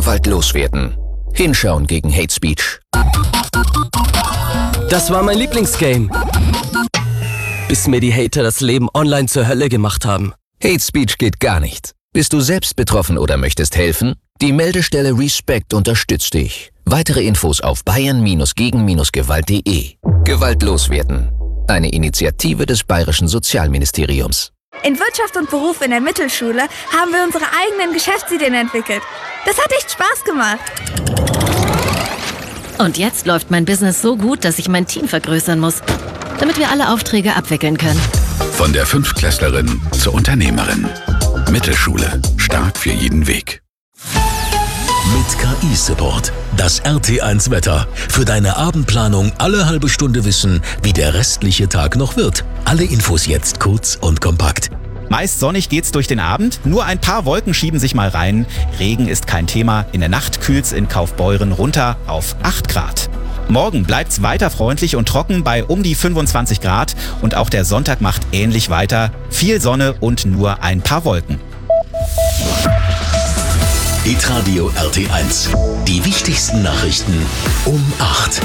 Gewalt loswerden. Hinschauen gegen Hate Speech. Das war mein Lieblingsgame. Bis mir die Hater das Leben online zur Hölle gemacht haben. Hate Speech geht gar nicht. Bist du selbst betroffen oder möchtest helfen? Die Meldestelle Respect unterstützt dich. Weitere Infos auf bayern-gegen-gewalt.de. Gewalt loswerden. Eine Initiative des Bayerischen Sozialministeriums. In Wirtschaft und Beruf in der Mittelschule haben wir unsere eigenen Geschäftsideen entwickelt. Das hat echt Spaß gemacht. Und jetzt läuft mein Business so gut, dass ich mein Team vergrößern muss, damit wir alle Aufträge abwickeln können. Von der Fünftklässlerin zur Unternehmerin. Mittelschule. Start für jeden Weg. Mit KI-Support. Das RT1-Wetter. Für deine Abendplanung alle halbe Stunde wissen, wie der restliche Tag noch wird. Alle Infos jetzt kurz und kompakt. Meist sonnig geht's durch den Abend, nur ein paar Wolken schieben sich mal rein. Regen ist kein Thema, in der Nacht kühlt's in Kaufbeuren runter auf 8 Grad. Morgen bleibt's weiter freundlich und trocken bei um die 25 Grad und auch der Sonntag macht ähnlich weiter. Viel Sonne und nur ein paar Wolken. Hitradio RT1. Die wichtigsten Nachrichten um 8.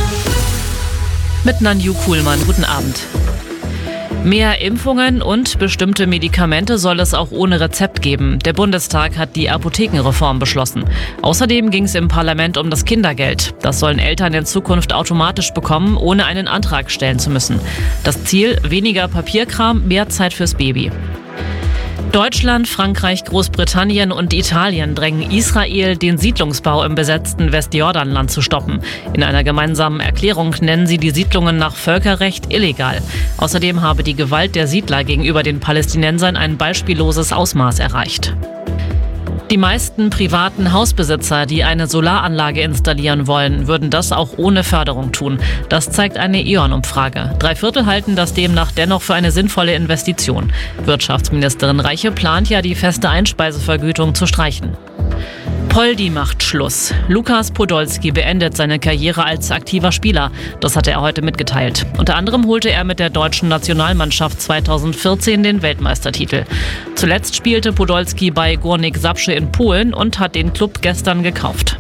Mit Nanju Kuhlmann. Guten Abend. Mehr Impfungen und bestimmte Medikamente soll es auch ohne Rezept geben. Der Bundestag hat die Apothekenreform beschlossen. Außerdem ging es im Parlament um das Kindergeld. Das sollen Eltern in Zukunft automatisch bekommen, ohne einen Antrag stellen zu müssen. Das Ziel: weniger Papierkram, mehr Zeit fürs Baby. Deutschland, Frankreich, Großbritannien und Italien drängen Israel, den Siedlungsbau im besetzten Westjordanland zu stoppen. In einer gemeinsamen Erklärung nennen sie die Siedlungen nach Völkerrecht illegal. Außerdem habe die Gewalt der Siedler gegenüber den Palästinensern ein beispielloses Ausmaß erreicht. Die meisten privaten Hausbesitzer, die eine Solaranlage installieren wollen, würden das auch ohne Förderung tun. Das zeigt eine E.ON-Umfrage. 3/4 halten das demnach dennoch für eine sinnvolle Investition. Wirtschaftsministerin Reiche plant ja, die feste Einspeisevergütung zu streichen. Poldi macht Schluss. Lukas Podolski beendet seine Karriere als aktiver Spieler. Das hatte er heute mitgeteilt. Unter anderem holte er mit der deutschen Nationalmannschaft 2014 den Weltmeistertitel. Zuletzt spielte Podolski bei Górnik Zabrze in Polen und hat den Club gestern gekauft.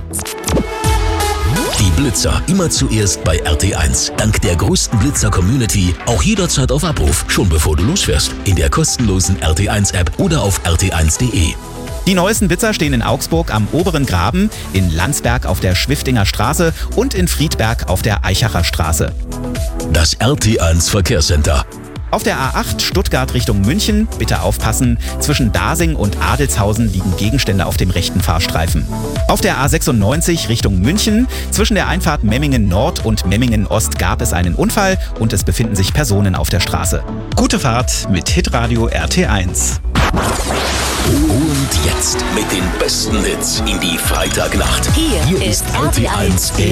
Die Blitzer immer zuerst bei RT1. Dank der größten Blitzer-Community auch jederzeit auf Abruf, schon bevor du losfährst. In der kostenlosen RT1-App oder auf rt1.de. Die neuesten Blitzer stehen in Augsburg am Oberen Graben, in Landsberg auf der Schwiftinger Straße und in Friedberg auf der Eichacher Straße. Das RT1 Verkehrscenter. Auf der A8 Stuttgart Richtung München, bitte aufpassen, zwischen Dasing und Adelshausen liegen Gegenstände auf dem rechten Fahrstreifen. Auf der A96 Richtung München, zwischen der Einfahrt Memmingen Nord und Memmingen Ost gab es einen Unfall und es befinden sich Personen auf der Straße. Gute Fahrt mit Hitradio RT1. Und jetzt mit den besten Hits in die Freitagnacht. Hier ist RT1